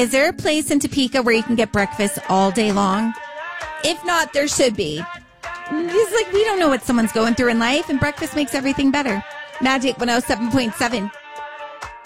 Is there a place in Topeka where you can get breakfast all day long? If not, there should be. It's like we don't know what someone's going through in life, and breakfast makes everything better. Magic 107.7.